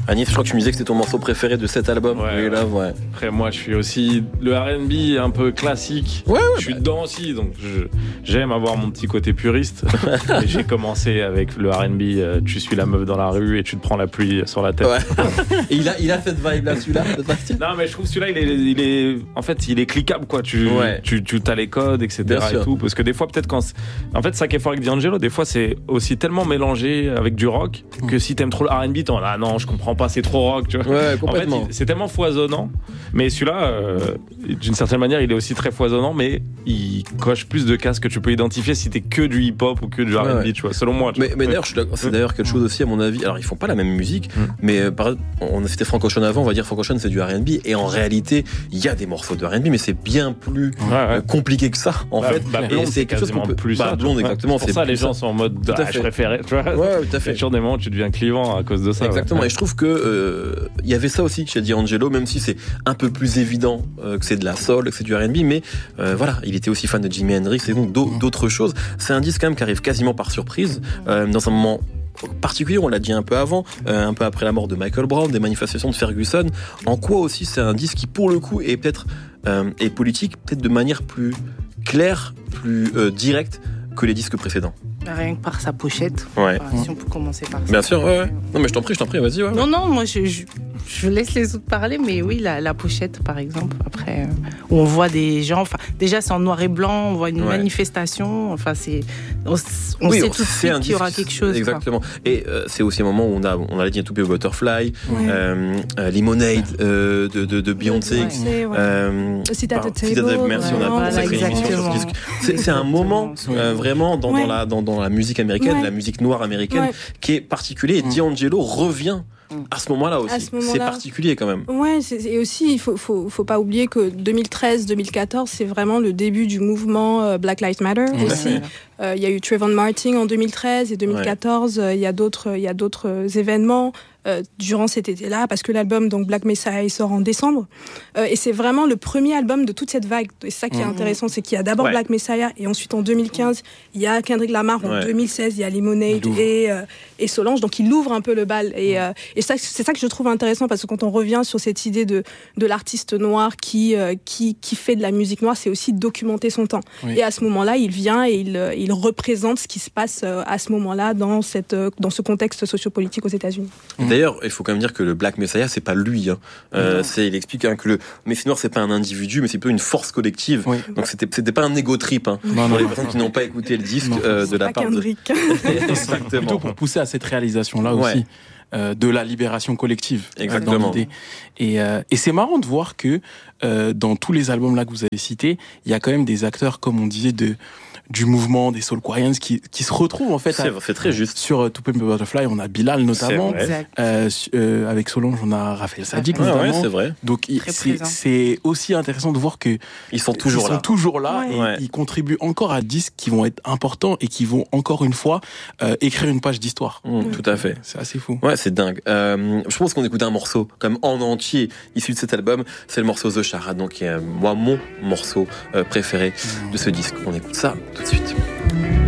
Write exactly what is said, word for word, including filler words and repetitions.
Anis, je crois que tu me disais que c'était ton morceau préféré de cet album. Ouais, oui, là, ouais. Après, moi, je suis aussi le R and B un peu classique. Ouais, ouais, je suis bah... dedans aussi, donc je, j'aime avoir mon petit côté puriste. Et j'ai commencé avec le R and B. Euh, tu suis la meuf dans la rue et tu te prends la pluie sur la tête. Ouais. Et il a, il a cette vibe là, celui-là. Non, mais je trouve celui-là, il est, il est, en fait, il est cliquable, quoi. Tu, ouais. tu, tu as les codes, et cetera. Et tout, parce que des fois, peut-être quand, en fait, ça qui est fort avec D'Angelo, des fois, c'est aussi tellement mélangé avec du rock que si t'aimes trop le R and B, t'en ah non, je comprends pas, c'est trop rock, tu vois. Ouais, complètement. En fait, c'est tellement foisonnant, mais celui-là, euh, d'une certaine manière, il est aussi très foisonnant, mais il coche plus de cases que tu peux identifier si t'es que du hip-hop ou que du R and B, ouais. tu vois, selon moi. Tu mais, vois. mais d'ailleurs, je suis c'est d'ailleurs quelque chose aussi, à mon avis. Alors, ils font pas la même musique, mm. mais euh, par, on a cité Frank Ocean avant, on va dire Frank Ocean, c'est du R and B, et en réalité, il y a des morceaux de R and B, mais c'est bien plus ouais, ouais. Euh, compliqué que ça, en bah, fait. Bah, Blonde, et c'est quelque chose qu'on peut. Plus bah, ça, Blonde, exactement. C'est pour ça, les gens sont en mode, ah, je préférais, tu vois. Ouais, tout à fait. C'est toujours des moments où tu deviens clivant à cause de ça. Exactement. Ouais. Et je trouve que euh, il y avait ça aussi chez D'Angelo, même si c'est un peu plus évident euh, que c'est de la soul, que c'est du R and B, mais euh, voilà, il était aussi fan de Jimi Hendrix et donc d'autres choses. C'est un disque quand même qui arrive quasiment par surprise, euh, dans un moment particulier, on l'a dit un peu avant, euh, un peu après la mort de Michael Brown, des manifestations de Ferguson. En quoi aussi c'est un disque qui, pour le coup, est peut-être euh, est politique, peut-être de manière plus claire, plus euh, directe que les disques précédents. Rien que par sa pochette. Ouais. Enfin, si on peut commencer par ça. Bien sûr, ouais, ouais. Non, mais je t'en prie, je t'en prie, vas-y. Ouais, non, ouais. non, moi, je, je, je laisse les autres parler, mais oui, la, la pochette, par exemple, après, euh, où on voit des gens, enfin, déjà, c'est en noir et blanc, on voit une ouais. manifestation, enfin, c'est, on, on oui, sait on tout de suite qu'il y aura quelque chose. Exactement. Quoi. Et euh, c'est aussi un moment où on a, on a la To Be a Butterfly, ouais. euh, euh, Lemonade euh, de, de, de Beyoncé. Ouais. Euh, Sit at the table. Merci, on a voilà, consacré une émission sur ce disque. C'est, c'est un moment euh, vraiment dans, ouais. dans, la, dans, dans la musique américaine, ouais. la musique noire américaine, ouais. qui est particulier. Et D'Angelo revient à ce moment-là aussi. Ce moment-là. C'est particulier quand même. Ouais, c'est, et aussi, il faut, faut, faut pas oublier que deux mille treize deux mille quatorze, c'est vraiment le début du mouvement euh, Black Lives Matter ouais. aussi. Il euh, y a eu Trayvon Martin en deux mille treize et deux mille quatorze. Il ouais. euh, y a d'autres, il y a d'autres euh, événements euh, durant cet été-là, parce que l'album donc Black Messiah il sort en décembre. Euh, et c'est vraiment le premier album de toute cette vague. Et c'est ça qui est mmh. intéressant, c'est qu'il y a d'abord ouais. Black Messiah et ensuite en deux mille quinze, il y a Kendrick Lamar. En ouais. deux mille seize, il y a Lemonade et, euh, et Solange. Donc il ouvre un peu le bal. Et, euh, et ça, c'est ça que je trouve intéressant, parce que quand on revient sur cette idée de, de l'artiste noir qui, euh, qui, qui fait de la musique noire, c'est aussi documenter son temps. Oui. Et à ce moment-là, il vient et il, il représente ce qui se passe à ce moment-là dans, cette, dans ce contexte sociopolitique aux États-Unis. D'ailleurs, il faut quand même dire que le Black Messiah, c'est pas lui. Hein. Euh, c'est, il explique hein, que le Messie noir, c'est pas un individu, mais c'est plutôt une force collective. Oui. Donc c'était, c'était pas un ego trip. Hein, non, pour non, les personnes qui n'ont pas écouté le disque euh, de la part Kendrick. de. Exactement. Plutôt pour pousser à cette réalisation-là ouais. aussi. Euh, de la libération collective. Exactement. Euh, et, euh, et c'est marrant de voir que euh, dans tous les albums là que vous avez cités, il y a quand même des acteurs, comme on disait, de du mouvement des Soulquarians qui qui se retrouvent en fait. C'est, à, c'est très juste. Sur uh, To Pimp a Butterfly, on a Bilal notamment. Euh, euh, avec Solange, on a Raphaël Saadiq ah, notamment. Ouais, c'est vrai. Donc il, c'est, c'est aussi intéressant de voir que ils sont toujours ils là. Sont toujours là ouais. et ouais. ils contribuent encore à disques qui vont être importants et qui vont encore une fois euh, écrire une page d'histoire. Mmh, mmh. Tout à fait. C'est assez fou. Ouais, c'est dingue. Euh, je pense qu'on écoute un morceau comme en entier issu de cet album. C'est le morceau The Charade, donc qui est moi mon morceau euh, préféré mmh. de ce disque. On écoute ça tout de suite.